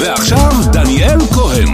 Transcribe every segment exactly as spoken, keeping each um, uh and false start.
ועכשיו דניאל כהן.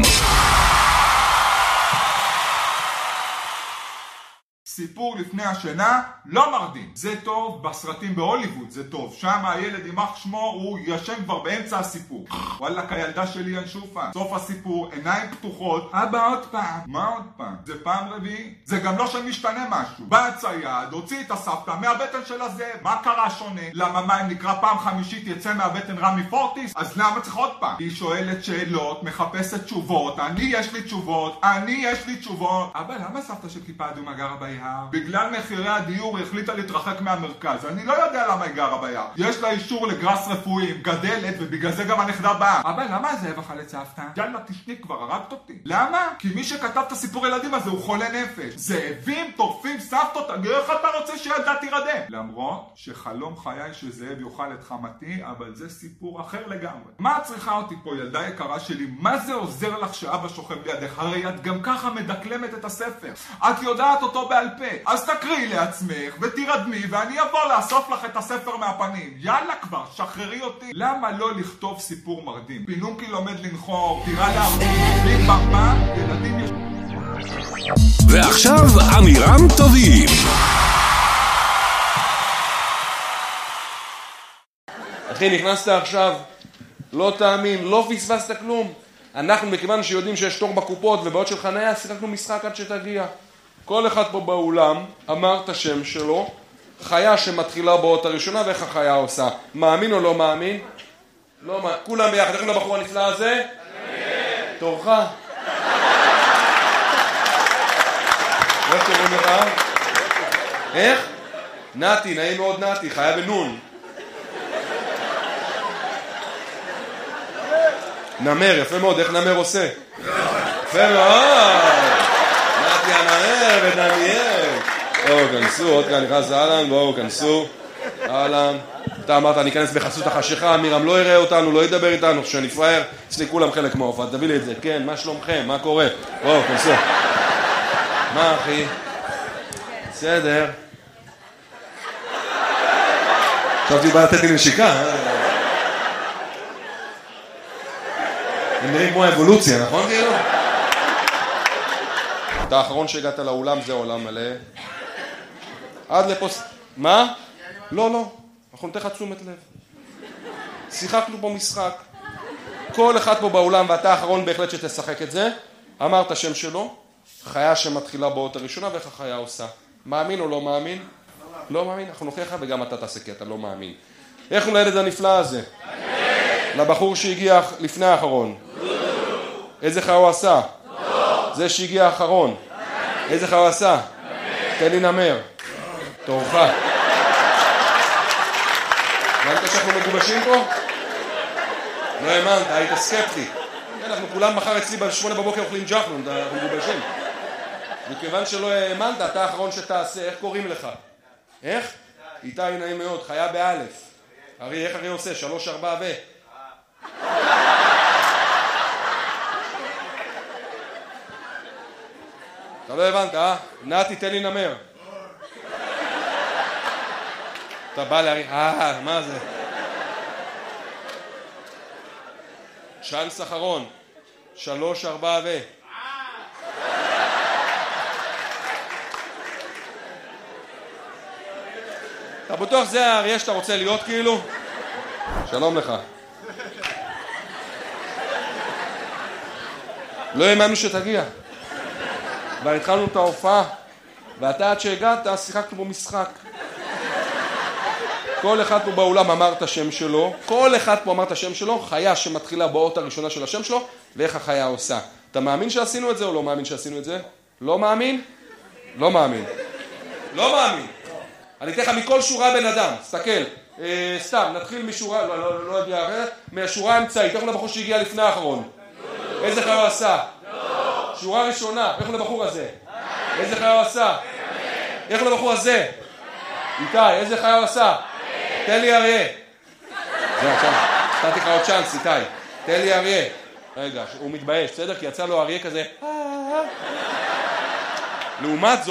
סיפור לפני השינה לא מרדים. זה טוב בסרטים בהוליווד, זה טוב. שם הילד יימח שמו, הוא ישן כבר באמצע הסיפור. וואלק, הילדה שלי ינשופה. סוף הסיפור, עיניים פתוחות. אבא עוד פעם. מה עוד פעם? זה פעם רביעי? זה גם לא שמשתנה משהו. בא הצייד, הוציא את הסבתא מהבטן של הזאב. מה קרה שונה? למה מה אם נקרא פעם חמישית יצא מהבטן רמי פורטיס? אז למה צריך עוד פעם? היא שואלת שאלות, מחפשת תשובות. אני יש לי תשובות. אני יש לי תשובות. אבא, למה סבתא של כיפה אדומה גרה ביער? בגלל מחירי הדיור החליטה להתרחק מהמרכז. אני לא יודע למה היא גרה ביער. יש לה אישור לגרס רפואי, גדלת, ובגלל זה גם הנכדה באה. אבא, למה הזאב אכל את סבתא? יאללה, תשני כבר, הרגת אותי. למה? כי מי שכתב את הסיפור ילדים הזה הוא חולה נפש. זאבים טורפים סבתות, איך אתה רוצה שילדה תירדם? למרות שחלום חיי שזאב יאכל את חמתי, אבל זה סיפור אחר לגמרי. מה את צריכה אותי פה, ילדה יקרה שלי? מה זה עוזר לך שאבא שוכב לידך? הרי את גם ככה מדקלמת את הספר. את יודעת אותו בעל פה. אז תקריאי לעצמך ותירדמי ואני אבוא לאסוף לך את הספר מהפנים. יאללה כבר, שחררי אותי. למה לא לכתוב סיפור מרדים? פינוקי לומד לנחור, דירה להרדים, בלי פרפה, ילדים יש... ועכשיו אמירם טובים. אחי, נכנסת עכשיו, לא תאמין, לא פספסת כלום. אנחנו מכיוון שיודעים שיש תור בקופות ובעוד של חניה, שיחקנו משחק עד שתגיע. כל אחד פה באולם אמר את השם שלו, חיה שמתחילה באות הראשונה, ואיך החיה עושה. מאמין או לא מאמין? לא מאמין. כולם ביחד, איך לבחור הנפלא הזה? תורך. איך קוראים לך? איך? נתי, נעים מאוד נתי, חיה בנון. נמר, יפה מאוד, איך נמר עושה? יפה מאוד. נתי הנמר ודניאל. בואו, כנסו, עוד כאן נכנס אהלן, בואו, כנסו. אהלן. אתה אמרת, אני אכנס בחסות החשיכה, אמירם לא יראה אותנו, לא ידבר איתנו, שנפראייר, אצלי כולם חלק מההופעה, תביא לי את זה. כן, מה שלומכם? מה קורה? בואו, כנסו. מה, אחי? בסדר. חשבתי בא לתת לי נשיקה, אה? הם נראים כמו האבולוציה, נכון כאילו? אתה האחרון שהגעת לאולם, זה עולם מלא. עד לפוס... מה? לא, לא. אנחנו נתן לך תשומת לב. שיחקנו פה משחק. כל אחד פה באולם, ואתה האחרון בהחלט שתשחק את זה. אמר את השם שלו, חיה שמתחילה באות הראשונה, ואיך החיה עושה. מאמין או לא מאמין? לא מאמין. אנחנו נוכיח לך וגם אתה תעשה, כי אתה לא מאמין. איך הוא לילד הנפלא הזה? לבחור שהגיע לפני האחרון. איזה חיה הוא עשה? זה שהגיע האחרון. איזה חיה הוא עשה? תן לי נמר. תורך. הבנת שאנחנו מגובשים פה? לא האמנת, היית סקפטי. אנחנו כולם מחר אצלי בשמונה בבוקר אוכלים ג'חנון, אנחנו מגובשים. מכיוון שלא האמנת, אתה האחרון שתעשה, איך קוראים לך? איך? איתי נעים מאוד, חיה באלף. ארי, איך ארי עושה? שלוש, ארבע ו... אתה לא הבנת, אה? נתי, תן לי נמר. אתה בא להרי... אה, מה זה? צ'אנס אחרון. שלוש, ארבע ו... אתה בטוח זה האריה שאתה רוצה להיות כאילו? שלום לך. לא האמנו שתגיע. כבר התחלנו את ההופעה, ואתה עד שהגעת, שיחקנו בו משחק. כל אחד פה באולם אמר את השם שלו, כל אחד פה אמר את השם שלו, חיה שמתחילה באות הראשונה של השם שלו, ואיך החיה עושה. אתה מאמין שעשינו את זה או לא מאמין שעשינו את זה? לא מאמין? לא מאמין. לא מאמין. אני אתן לך מכל שורה בן אדם, תסתכל. אה, סתם, נתחיל משורה, לא, לא, לא, לא יודע אחרת, מהשורה האמצעית, איך הוא לבחור שהגיע לפני האחרון? איזה חיה הוא עשה? שורה ראשונה, איך הוא לבחור הזה? איזה חיה הוא עשה? איך הוא לבחור הזה? איתי, איזה חיה הוא עשה? תן לי אריה. זהו, עכשיו, נתתי לך עוד צ'אנס, איתי. תן לי אריה. רגע, הוא מתבייש, בסדר? כי יצא לו אריה כזה. לעומת זאת,